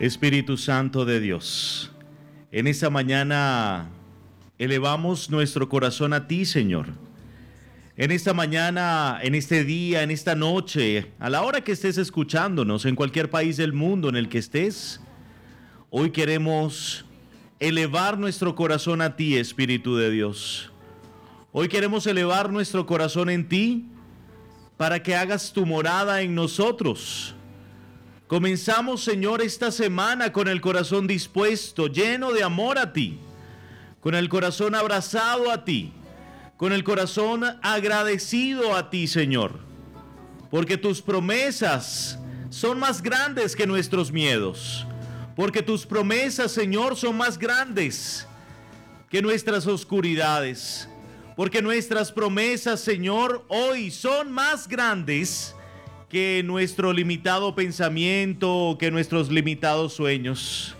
Espíritu Santo de Dios, en esta mañana elevamos nuestro corazón a ti, Señor. En esta mañana, en este día, en esta noche, a la hora que estés escuchándonos, en cualquier país del mundo en el que estés, hoy queremos elevar nuestro corazón a ti, Espíritu de Dios. Hoy queremos elevar nuestro corazón en ti para que hagas tu morada en nosotros. Comenzamos, Señor, esta semana con el corazón dispuesto, lleno de amor a ti, con el corazón abrazado a ti, con el corazón agradecido a ti, Señor, porque tus promesas son más grandes que nuestros miedos, porque tus promesas, Señor, son más grandes que nuestras oscuridades, porque nuestras promesas, Señor, hoy son más grandes que nuestro limitado pensamiento, que nuestros limitados sueños.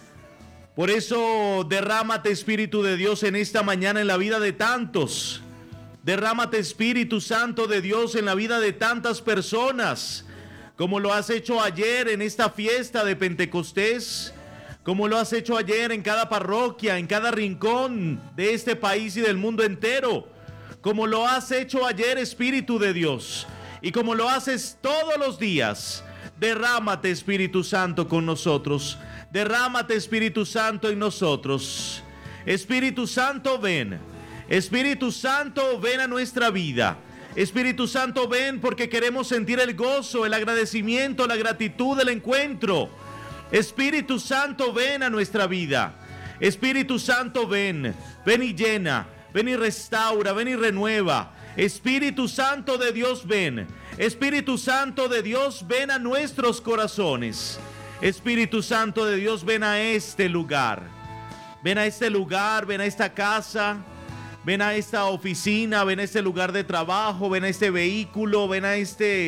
Por eso, derrámate, Espíritu de Dios, en esta mañana en la vida de tantos. Derrámate, Espíritu Santo de Dios, en la vida de tantas personas, como lo has hecho ayer en esta fiesta de Pentecostés, como lo has hecho ayer en cada parroquia, en cada rincón de este país y del mundo entero, como lo has hecho ayer, Espíritu de Dios, y como lo haces todos los días. Derrámate, Espíritu Santo, con nosotros. Derrámate, Espíritu Santo, en nosotros. Espíritu Santo, ven. Espíritu Santo, ven a nuestra vida. Espíritu Santo, ven porque queremos sentir el gozo, el agradecimiento, la gratitud del encuentro. Espíritu Santo, ven a nuestra vida. Espíritu Santo, ven. Ven y llena. Ven y restaura. Ven y renueva. Espíritu Santo de Dios, ven. Espíritu Santo de Dios, ven a nuestros corazones. Espíritu Santo de Dios, ven a este lugar. Ven a este lugar, ven a esta casa, ven a esta oficina, ven a este lugar de trabajo, ven a este vehículo, ven a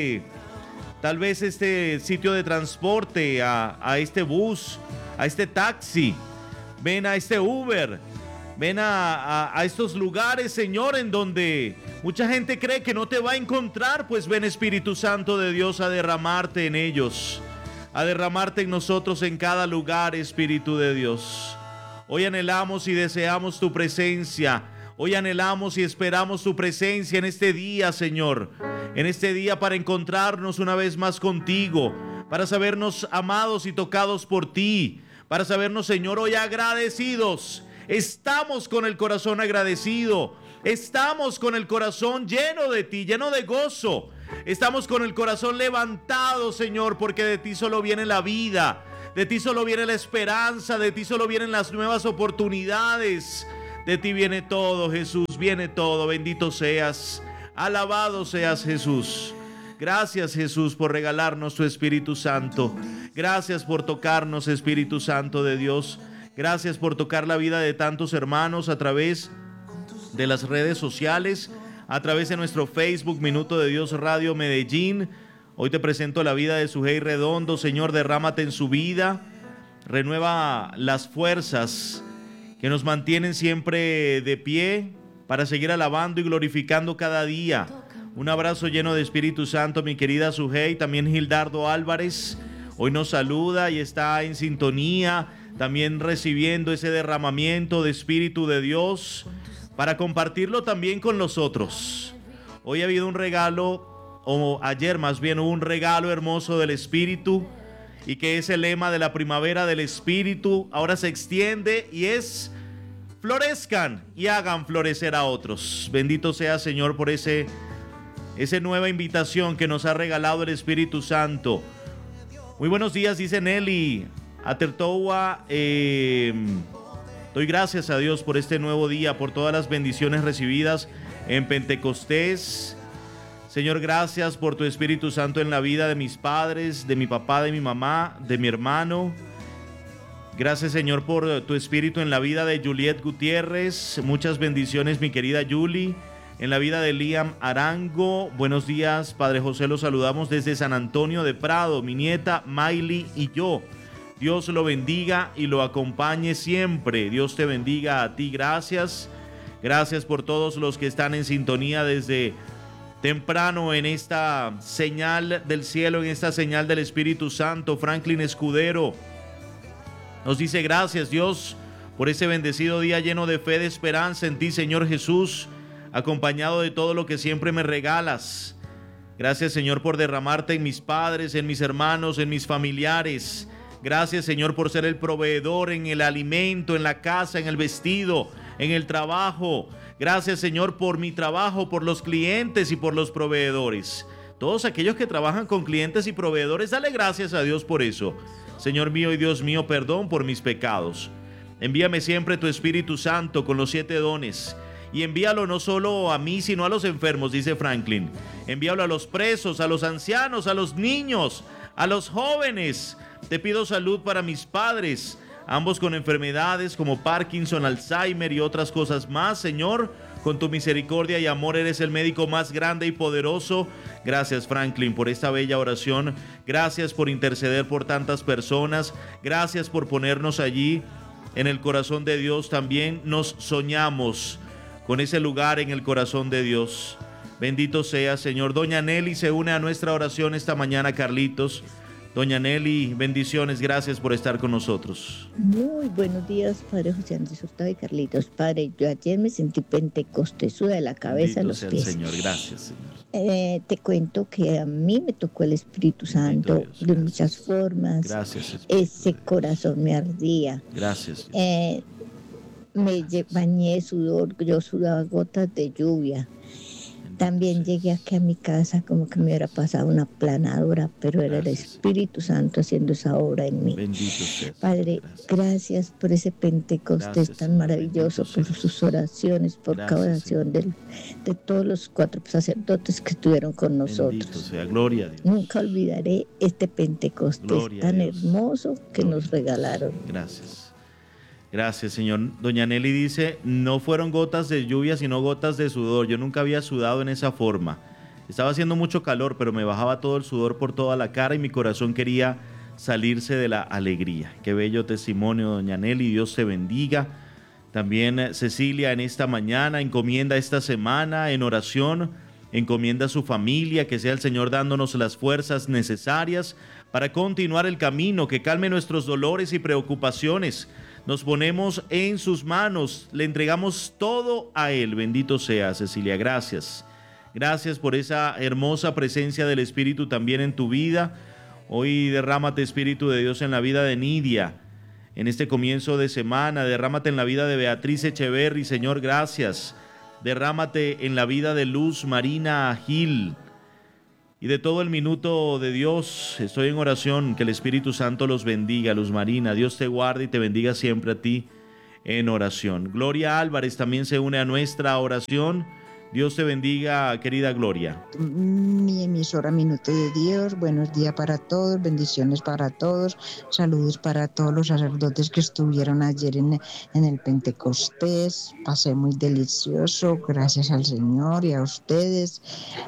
tal vez este sitio de transporte, a este bus, a este taxi, ven a este Uber. Ven a estos lugares, Señor, en donde mucha gente cree que no te va a encontrar. Pues ven, Espíritu Santo de Dios, a derramarte en ellos, a derramarte en nosotros en cada lugar, Espíritu de Dios. Hoy anhelamos y deseamos tu presencia. Hoy anhelamos y esperamos tu presencia en este día, Señor. En este día para encontrarnos una vez más contigo, para sabernos amados y tocados por ti, para sabernos, Señor, hoy agradecidos. Estamos con el corazón agradecido, estamos con el corazón lleno de ti, lleno de gozo. Estamos con el corazón levantado, Señor, porque de ti solo viene la vida, de ti solo viene la esperanza, de ti solo vienen las nuevas oportunidades. De ti viene todo, Jesús, viene todo. Bendito seas, alabado seas, Jesús. Gracias, Jesús, por regalarnos tu Espíritu Santo. Gracias por tocarnos, Espíritu Santo de Dios. Gracias por tocar la vida de tantos hermanos a través de las redes sociales, a través de nuestro Facebook, Minuto de Dios Radio Medellín. Hoy te presento la vida de Sujei Redondo. Señor, derrámate en su vida, renueva las fuerzas que nos mantienen siempre de pie para seguir alabando y glorificando cada día. Un abrazo lleno de Espíritu Santo, mi querida Sujei. También Gildardo Álvarez hoy nos saluda y está en sintonía, también recibiendo ese derramamiento de Espíritu de Dios para compartirlo también con los otros. Hoy ha habido un regalo, o ayer más bien hubo un regalo hermoso del Espíritu, y que es el lema de la primavera del Espíritu. Ahora se extiende y es: florezcan y hagan florecer a otros. Bendito sea, Señor, por esa nueva invitación que nos ha regalado el Espíritu Santo. Muy buenos días, dice Nelly Atertoa. Doy gracias a Dios por este nuevo día, por todas las bendiciones recibidas en Pentecostés. Señor, gracias por tu Espíritu Santo en la vida de mis padres, de mi papá, de mi mamá, de mi hermano. Gracias, Señor, por tu Espíritu en la vida de Juliet Gutiérrez. Muchas bendiciones, mi querida Julie. En la vida de Liam Arango. Buenos días, Padre José, los saludamos desde San Antonio de Prado, mi nieta Miley y yo. Dios lo bendiga y lo acompañe siempre. Dios te bendiga a ti. Gracias. Gracias por todos los que están en sintonía desde temprano en esta señal del cielo, en esta señal del Espíritu Santo. Franklin Escudero, Nos dice: gracias, Dios, por ese bendecido día lleno de fe, de esperanza en ti, Señor Jesús, acompañado de todo lo que siempre me regalas. Gracias, Señor, por derramarte en mis padres, en mis hermanos, en mis familiares. Gracias, Señor, por ser el proveedor en el alimento, en la casa, en el vestido, en el trabajo. Gracias, Señor, por mi trabajo, por los clientes y por los proveedores. Todos aquellos que trabajan con clientes y proveedores, dale gracias a Dios por eso. Señor mío y Dios mío, perdón por mis pecados. Envíame siempre tu Espíritu Santo con los 7 dones. Y envíalo no solo a mí, sino a los enfermos, dice Franklin. Envíalo a los presos, a los ancianos, a los niños, a los jóvenes. Te pido salud para mis padres, ambos con enfermedades como Parkinson, Alzheimer y otras cosas más. Señor, con tu misericordia y amor eres el médico más grande y poderoso. Gracias, Franklin, por esta bella oración. Gracias por interceder por tantas personas. Gracias por ponernos allí en el corazón de Dios. También nos soñamos con ese lugar en el corazón de Dios. Bendito sea, Señor. Doña Nelly se une a nuestra oración esta mañana, Carlitos. Doña Nelly, bendiciones, gracias por estar con nosotros. Muy buenos días, Padre José Andrés Hurtado y Carlitos. Padre, yo ayer me sentí pentecostesuda de la cabeza a los pies. Señor, gracias, Señor. Te cuento que a mí me tocó el Espíritu Santo Dios, de muchas formas. Gracias, ese corazón me ardía. Gracias. Bañé de sudor, yo sudaba gotas de lluvia. También llegué aquí a mi casa como que me hubiera pasado una planadora, pero era el Espíritu Santo haciendo esa obra en mí. Bendito sea. Padre, gracias por ese Pentecostés tan maravilloso, por sus oraciones, por cada oración de todos los 4 sacerdotes que estuvieron con nosotros. Bendito sea, gloria a Dios. Nunca olvidaré este Pentecostés tan hermoso que nos regalaron. Gracias. Gracias, Señor. Doña Nelly dice: no fueron gotas de lluvia, sino gotas de sudor. Yo nunca había sudado en esa forma. Estaba haciendo mucho calor, pero me bajaba todo el sudor por toda la cara y mi corazón quería salirse de la alegría. Qué bello testimonio, doña Nelly. Dios te bendiga. También Cecilia en esta mañana encomienda esta semana en oración, encomienda a su familia, que sea el Señor dándonos las fuerzas necesarias para continuar el camino, que calme nuestros dolores y preocupaciones. Nos ponemos en sus manos, le entregamos todo a Él. Bendito sea, Cecilia, gracias. Gracias por esa hermosa presencia del Espíritu también en tu vida. Hoy derrámate, Espíritu de Dios, en la vida de Nidia. En este comienzo de semana, derrámate en la vida de Beatriz Echeverry, Señor, gracias. Derrámate en la vida de Luz Marina Gil. Y de todo el minuto de Dios, estoy en oración, que el Espíritu Santo los bendiga. Luz Marina, Dios te guarde y te bendiga siempre a ti en oración. Gloria Álvarez también se une a nuestra oración. Dios te bendiga, querida Gloria. Mi emisora Minuto de Dios, buenos días para todos, bendiciones para todos, saludos para todos los sacerdotes que estuvieron ayer en el Pentecostés. Pasé muy delicioso, gracias al Señor y a ustedes.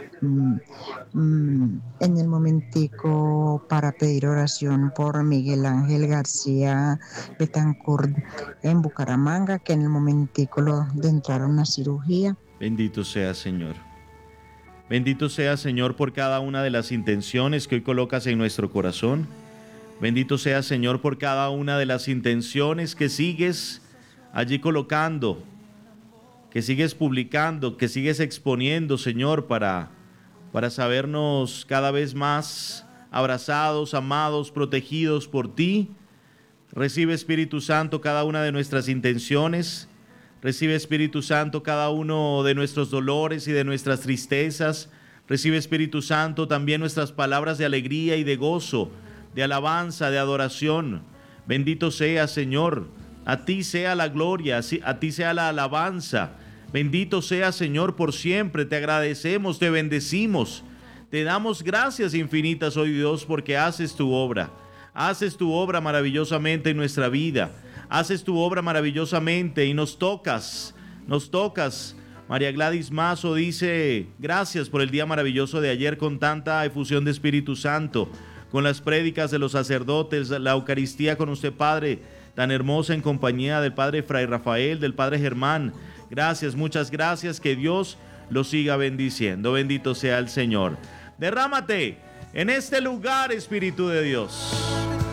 En el momentico para pedir oración por Miguel Ángel García Betancourt en Bucaramanga, que en el momentico lo entraron a cirugía. Bendito sea, Señor. Bendito sea, Señor, por cada una de las intenciones que hoy colocas en nuestro corazón. Bendito sea, Señor, por cada una de las intenciones que sigues allí colocando, que sigues publicando, que sigues exponiendo, Señor, para sabernos cada vez más abrazados, amados, protegidos por ti. Recibe, Espíritu Santo, cada una de nuestras intenciones. Recibe, Espíritu Santo, cada uno de nuestros dolores y de nuestras tristezas. Recibe, Espíritu Santo, también nuestras palabras de alegría y de gozo, de alabanza, de adoración. Bendito sea, Señor. A ti sea la gloria, a ti sea la alabanza. Bendito sea, Señor, por siempre. Te agradecemos, te bendecimos. Te damos gracias infinitas hoy, Dios, porque haces tu obra. Haces tu obra maravillosamente en nuestra vida. Haces tu obra maravillosamente y nos tocas. María Gladys Mazo dice: gracias por el día maravilloso de ayer con tanta efusión de Espíritu Santo, con las prédicas de los sacerdotes, la Eucaristía con usted, Padre, tan hermosa en compañía del Padre Fray Rafael, del Padre Germán. Gracias, muchas gracias, que Dios los siga bendiciendo. Bendito sea el Señor. Derrámate en este lugar, Espíritu de Dios.